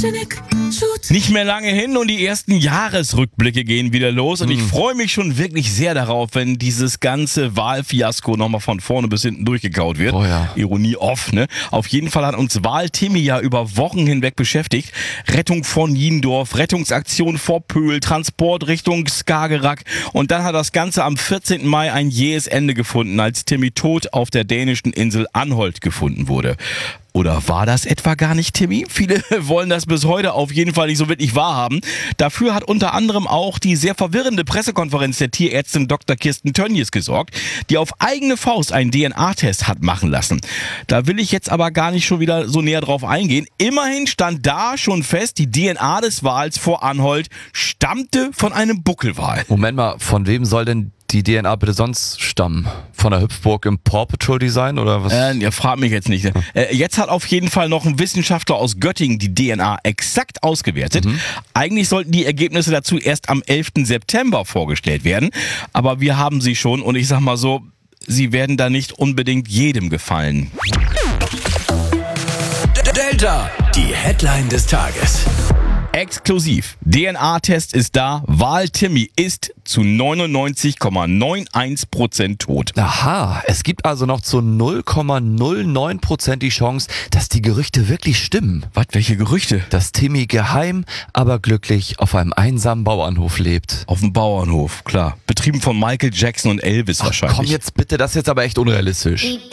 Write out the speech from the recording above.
Nicht mehr lange hin und die ersten Jahresrückblicke gehen wieder los und ich freue mich schon wirklich sehr darauf, wenn dieses ganze Wahlfiasko nochmal von vorne bis hinten durchgekaut wird. Oh ja. Ironie off, ne? Auf jeden Fall hat uns Wahl-Timmy ja über Wochen hinweg beschäftigt. Rettung von Niendorf, Rettungsaktion vor Pöhl, Transport Richtung Skagerrak und dann hat das Ganze am 14. Mai ein jähes Ende gefunden, als Timmy tot auf der dänischen Insel Anholt gefunden wurde. Oder war das etwa gar nicht Timmy? Viele wollen das bis heute auf jeden Fall nicht so wirklich wahrhaben. Dafür hat unter anderem auch die sehr verwirrende Pressekonferenz der Tierärztin Dr. Kirsten Tönnies gesorgt, die auf eigene Faust einen DNA-Test hat machen lassen. Da will ich jetzt aber gar nicht schon wieder so näher drauf eingehen. Immerhin stand da schon fest, die DNA des Wals vor Anholt stammte von einem Buckelwal. Moment mal, von wem soll denn die DNA bitte sonst stammen? Von der Hüpfburg im Paw Patrol Design oder was? Ja, frag mich jetzt nicht. Jetzt hat auf jeden Fall noch ein Wissenschaftler aus Göttingen die DNA exakt ausgewertet. Eigentlich sollten die Ergebnisse dazu erst am 11. September vorgestellt werden. Aber wir haben sie schon und ich sag mal so, sie werden da nicht unbedingt jedem gefallen. Delta, die Headline des Tages. Exklusiv. DNA-Test ist da. Wahl-Timmy ist zu 99,91% tot. Aha, es gibt also noch zu 0,09% die Chance, dass die Gerüchte wirklich stimmen. Was, welche Gerüchte? Dass Timmy geheim, aber glücklich auf einem einsamen Bauernhof lebt. Auf dem Bauernhof, klar. Betrieben von Michael Jackson und Elvis wahrscheinlich. Komm jetzt bitte, das ist jetzt aber echt unrealistisch.